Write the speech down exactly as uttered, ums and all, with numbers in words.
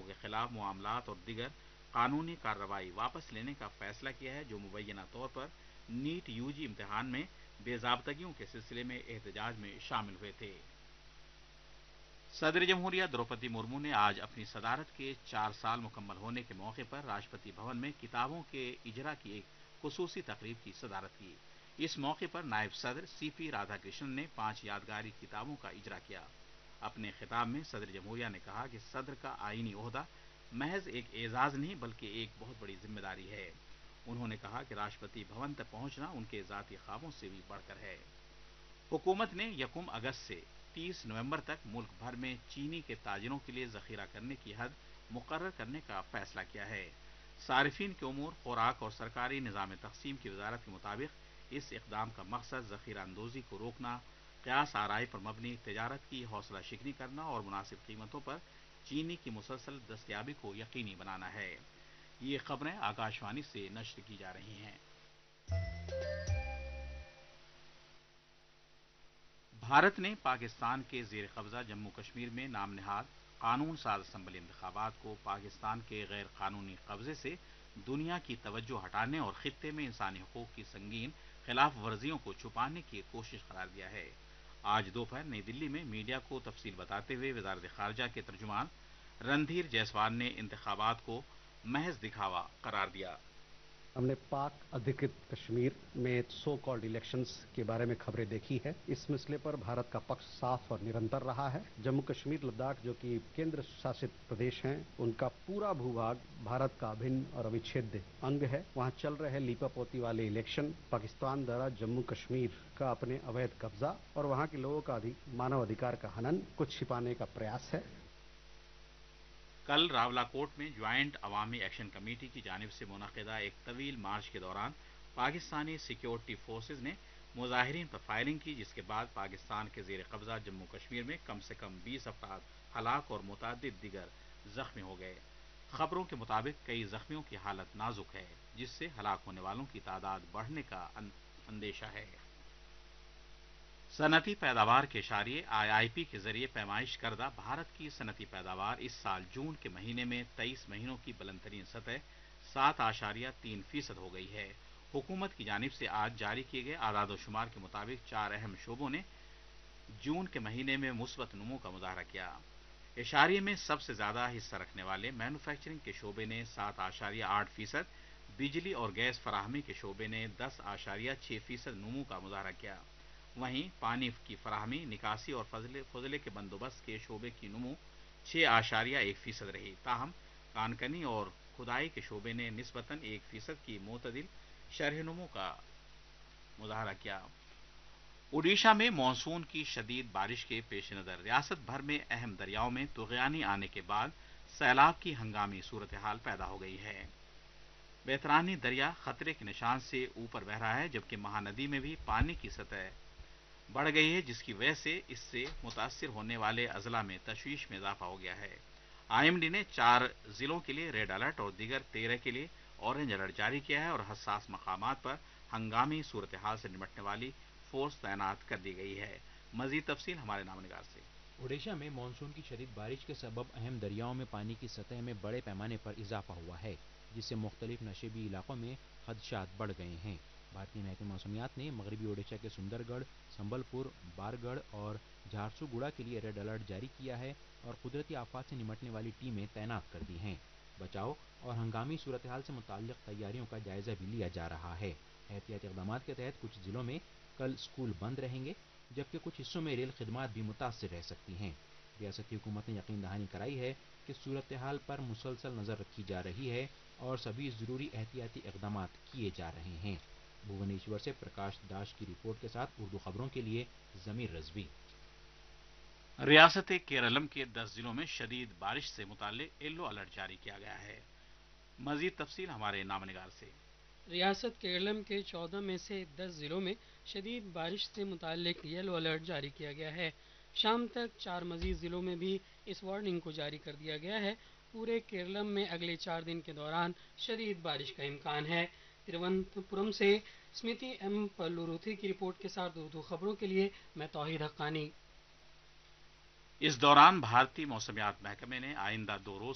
کے خلاف معاملات اور دیگر قانونی کارروائی واپس لینے کا فیصلہ کیا ہے، جو مبینہ طور پر نیٹ یو جی امتحان میں بے ضابطگیوں کے سلسلے میں احتجاج میں شامل ہوئے تھے۔ صدر جمہوریہ دروپدی مرمو نے آج اپنی صدارت کے چار سال مکمل ہونے کے موقع پر راشٹرپتی بھون میں کتابوں کے اجرا کی ایک خصوصی تقریب کی صدارت کی۔ اس موقع پر نائب صدر سی پی رادھا کرشنن نے پانچ یادگاری کتابوں کا اجرا کیا۔ اپنے خطاب میں صدر جمہوریہ نے کہا کہ صدر کا آئینی عہدہ محض ایک اعزاز نہیں بلکہ ایک بہت بڑی ذمہ داری ہے۔ انہوں نے کہا کہ راشٹرپتی بھون تک پہنچنا ان کے ذاتی خوابوں سے بھی بڑھ کر ہے۔ حکومت نے یکم اگست سے تیس نومبر تک ملک بھر میں چینی کے تاجروں کے لیے ذخیرہ کرنے کی حد مقرر کرنے کا فیصلہ کیا ہے۔ صارفین کے امور، خوراک اور سرکاری نظام تقسیم کی وزارت کے مطابق اس اقدام کا مقصد ذخیرہ اندوزی کو روکنا، قیاس آرائی پر مبنی تجارت کی حوصلہ شکنی کرنا اور مناسب قیمتوں پر چینی کی مسلسل دستیابی کو یقینی بنانا ہے۔ یہ خبریں آکاش وانی سے نشر کی جا رہی ہیں۔ بھارت نے پاکستان کے زیر قبضہ جموں کشمیر میں نام نہاد قانون ساز اسمبلی انتخابات کو پاکستان کے غیر قانونی قبضے سے دنیا کی توجہ ہٹانے اور خطے میں انسانی حقوق کی سنگین خلاف ورزیوں کو چھپانے کی کوشش قرار دیا ہے۔ آج دوپہر نئی دلی میں میڈیا کو تفصیل بتاتے ہوئے وزارت خارجہ کے ترجمان رندھیر جیسوال نے انتخابات کو محض دکھاوا قرار دیا۔ ہم نے پاک ادھکرت کشمیر میں سو کالڈ الیکشنز کے بارے میں خبریں دیکھی ہے۔ اس مسئلے پر بھارت کا پکش صاف اور نرنتر رہا ہے۔ جموں کشمیر لداخ جو کہ کیندر شاست پردیش ہیں، ان کا پورا بھوبھاگ بھارت کا ابھن اور اوچھیدیہ انگ ہے۔ وہاں چل رہے لیپا پوتی والے الیکشن پاکستان دوارا جموں کشمیر کا اپنے اویدھ قبضہ اور وہاں کے لوگوں کا مانو ادھیکار کا ہنن کو چھپانے کا پریاس ہے۔ کل راولاکوٹ میں جوائنٹ عوامی ایکشن کمیٹی کی جانب سے منعقدہ ایک طویل مارچ کے دوران پاکستانی سیکیورٹی فورسز نے مظاہرین پر فائرنگ کی، جس کے بعد پاکستان کے زیر قبضہ جموں کشمیر میں کم سے کم بیس افراد ہلاک اور متعدد دیگر زخمی ہو گئے۔ خبروں کے مطابق کئی زخمیوں کی حالت نازک ہے، جس سے ہلاک ہونے والوں کی تعداد بڑھنے کا اندیشہ ہے۔ صنعتی پیداوار کے اشاریے آئی آئی پی کے ذریعے پیمائش کردہ بھارت کی صنعتی پیداوار اس سال جون کے مہینے میں تیئیس مہینوں کی بلند ترین سطح سات اشاریہ تین فیصد ہو گئی ہے۔ حکومت کی جانب سے آج جاری کیے گئے اعداد و شمار کے مطابق چار اہم شعبوں نے جون کے مہینے میں مثبت نمو کا مظاہرہ کیا۔ اشاریے میں سب سے زیادہ حصہ رکھنے والے مینوفیکچرنگ کے شعبے نے سات اشاریہ آٹھ فیصد، بجلی اور گیس فراہمی کے شعبے نے دس اشاریہ چھ فیصد نمو کا مظاہرہ کیا۔ وہیں پانی کی فراہمی، نکاسی اور فضلے کے بندوبست کے شعبے کی نمو چھ اشاریہ ایک فیصد رہی، تاہم کانکنی اور کھدائی کے شعبے نے نسبتاً ایک فیصد کی معتدل شرح نمو کا مظاہرہ کیا۔ اڈیشہ میں مانسون کی شدید بارش کے پیش نظر ریاست بھر میں اہم دریاؤں میں طغیانی آنے کے بعد سیلاب کی ہنگامی صورتحال پیدا ہو گئی ہے۔ بیترانی دریا خطرے کے نشان سے اوپر بہہ رہا ہے، جبکہ مہاندی میں بھی پانی کی سطح بڑھ گئی ہے، جس کی وجہ سے اس سے متاثر ہونے والے اضلاع میں تشویش میں اضافہ ہو گیا ہے۔ آئی ایم ڈی نے چار ضلعوں کے لیے ریڈ الرٹ اور دیگر تیرہ کے لیے اورنج الرٹ جاری کیا ہے اور حساس مقامات پر ہنگامی صورتحال سے نمٹنے والی فورس تعینات کر دی گئی ہے۔ مزید تفصیل ہمارے نامہ نگار سے۔ اڈیشہ میں مانسون کی شدید بارش کے سبب اہم دریاؤں میں پانی کی سطح میں بڑے پیمانے پر اضافہ ہوا ہے، جس سے مختلف نشیبی علاقوں میں خدشات بڑھ گئے ہیں۔ بھارتی محکمہ موسمیات نے مغربی اڈیشہ کے سندر گڑھ، سنبل پور، بارگڑھ اور جھارسو گوڑا کے لیے ریڈ الرٹ جاری کیا ہے اور قدرتی آفات سے نمٹنے والی ٹیمیں تعینات کر دی ہیں۔ بچاؤ اور ہنگامی صورتحال سے متعلق تیاریوں کا جائزہ بھی لیا جا رہا ہے۔ احتیاطی اقدامات کے تحت کچھ ضلعوں میں کل اسکول بند رہیں گے، جبکہ کچھ حصوں میں ریل خدمات بھی متاثر رہ سکتی ہیں۔ ریاستی حکومت نے یقین دہانی کرائی ہے کہ صورتحال پر مسلسل نظر رکھی جا رہی ہے اور سبھی ضروری احتیاطی اقدامات کیے جا رہے ہیں۔ بھونیشور سے پرکاش داش کی رپورٹ کے ساتھ اردو خبروں کے لیے ضمیر رضوی۔ ریاست کیرالم کے دس ضلعوں میں شدید بارش سے متعلق یلو الرٹ جاری کیا گیا ہے۔ مزید تفصیل ہمارے نامہ نگار سے۔ ریاست کیرالم کے چودہ میں سے دس ضلعوں میں شدید بارش سے متعلق یلو الرٹ جاری کیا گیا ہے۔ شام تک چار مزید ضلعوں میں بھی اس وارننگ کو جاری کر دیا گیا ہے۔ پورے کیرالم میں اگلے چار دن کے دوران شدید بارش کا امکان ہے۔ ترووننتپورم سے اسمرتی ایم پلوروتھی کی رپورٹ کے ساتھ اردو خبروں کے لیے میں توحید حقانی۔ اس دوران بھارتی موسمیات محکمے نے آئندہ دو روز